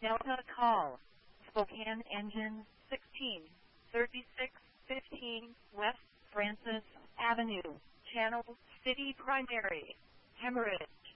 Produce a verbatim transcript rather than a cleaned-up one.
Delta call. Spokane engine sixteen, thirty-six fifteen West Francis Avenue, Channel City Primary, Hemorrhage.